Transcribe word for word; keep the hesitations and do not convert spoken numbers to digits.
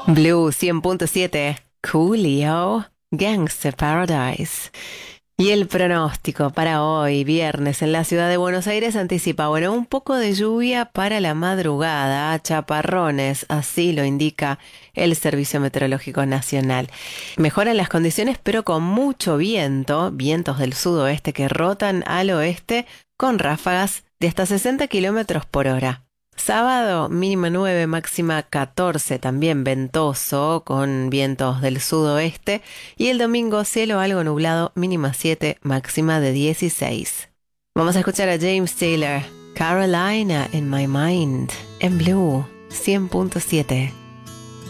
Blue cien punto siete, Coolio, Gangster Paradise. Y el pronóstico para hoy, viernes, en la ciudad de Buenos Aires anticipa, bueno, un poco de lluvia para la madrugada, chaparrones, así lo indica el Servicio Meteorológico Nacional. Mejoran las condiciones, pero con mucho viento, vientos del sudoeste que rotan al oeste con ráfagas de hasta sesenta kilómetros por hora. Sábado, mínima nueve, máxima catorce, también ventoso, con vientos del sudoeste. Y el domingo, cielo algo nublado, mínima siete, máxima de dieciséis. Vamos a escuchar a James Taylor, Carolina in My Mind, en Blue cien punto siete.